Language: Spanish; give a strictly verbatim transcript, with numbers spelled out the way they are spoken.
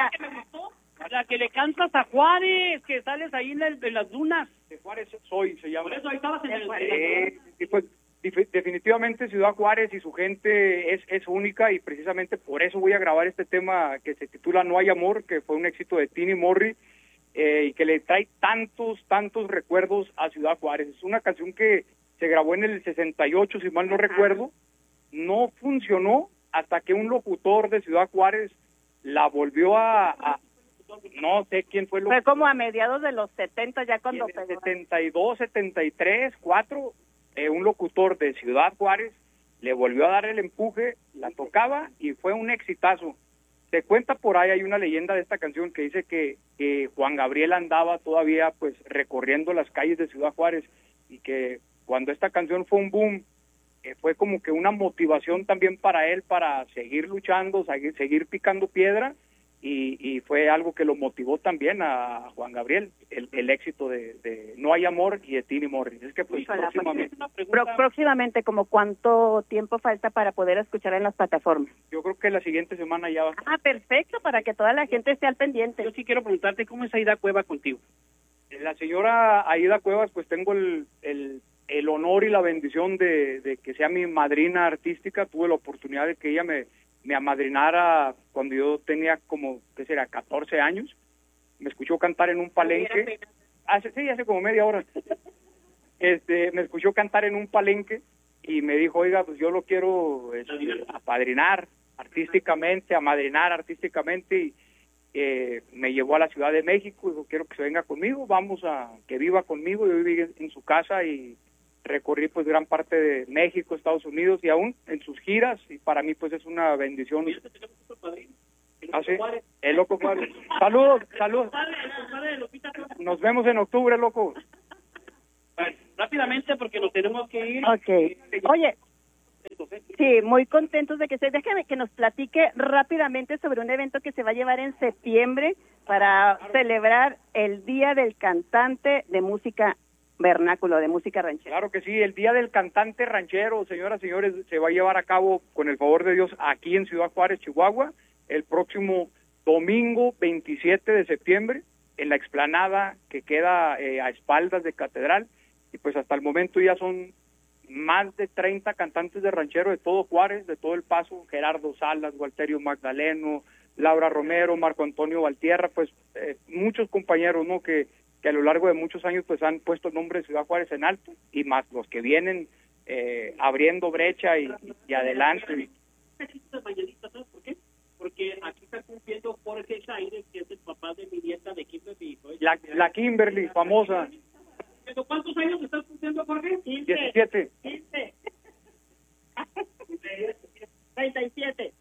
Mira, que me gustó, la que le cantas a Juárez, que sales ahí en, el, en las dunas. De Juárez soy, se llama. Por eso ahí estabas en el... Eh, y pues dif- definitivamente Ciudad Juárez y su gente es, es única, y precisamente por eso voy a grabar este tema que se titula No hay amor, que fue un éxito de Tini Morri, eh, y que le trae tantos, tantos recuerdos a Ciudad Juárez. Es una canción que se grabó en el sesenta y ocho, si mal no recuerdo, no funcionó hasta que un locutor de Ciudad Juárez la volvió a... a no sé quién fue el fue como a mediados de los setenta ya cuando en el pegó. setenta y dos, setenta y tres, cuatro, eh, un locutor de Ciudad Juárez le volvió a dar el empuje, la tocaba y fue un exitazo. Se cuenta por ahí, hay una leyenda de esta canción que dice que, que Juan Gabriel andaba todavía pues recorriendo las calles de Ciudad Juárez, y que cuando esta canción fue un boom, eh, fue como que una motivación también para él para seguir luchando, seguir, seguir picando piedra. Y, y fue algo que lo motivó también a Juan Gabriel, el, el éxito de, de No hay amor y de Tini Morris. Es que pues Híjole, próximamente, Pro, próximamente, ¿como cuánto tiempo falta para poder escuchar en las plataformas? yo creo que la siguiente semana ya va a estar. Ah, perfecto, para que toda la gente esté al pendiente. Yo sí quiero preguntarte, ¿cómo es Aida Cueva contigo? La señora Aida Cuevas, pues tengo el, el, el honor y la bendición de, de que sea mi madrina artística. Tuve la oportunidad de que ella me, me amadrinara cuando yo tenía como, ¿qué será?, catorce años. Me escuchó cantar en un palenque. Hace, sí, hace como media hora. Este, me escuchó cantar en un palenque y me dijo, oiga, pues yo lo quiero este, apadrinar artísticamente, amadrinar artísticamente, y eh, me llevó a la Ciudad de México y dijo, quiero que se venga conmigo, vamos a que viva conmigo. Yo viví en, en su casa y recorrí pues gran parte de México, Estados Unidos y aún en sus giras, y para mí pues es una bendición. ¿Ah, sí? El Loco Juárez. Saludos, saludos. Nos vemos en octubre, loco. Bueno, rápidamente porque nos tenemos que ir. Okay. Oye, sí, muy contentos de que se... Déjame que nos platique rápidamente sobre un evento que se va a llevar en septiembre para claro. celebrar el Día del Cantante de Música Vernáculo, de Música Ranchera. Claro que sí, el Día del Cantante Ranchero, señoras y señores, se va a llevar a cabo, con el favor de Dios, aquí en Ciudad Juárez, Chihuahua, el próximo domingo veintisiete de septiembre, en la explanada que queda eh, a espaldas de Catedral, y pues hasta el momento ya son más de treinta cantantes de ranchero de todo Juárez, de todo El Paso: Gerardo Salas, Walterio Magdaleno, Laura Romero, Marco Antonio Valtierra, pues eh, muchos compañeros, ¿no?, que, que a lo largo de muchos años pues han puesto el nombre de Ciudad Juárez en alto, y más los que vienen eh, abriendo brecha y, y adelante. ¿Sabes por qué? Porque aquí está cumpliendo Jorge Chaires, que es el papá de mi nieta de Kimberly. La, la Kimberly, famosa. ¿Pero cuántos años estás cumpliendo, Jorge? diecisiete. quince. treinta y siete.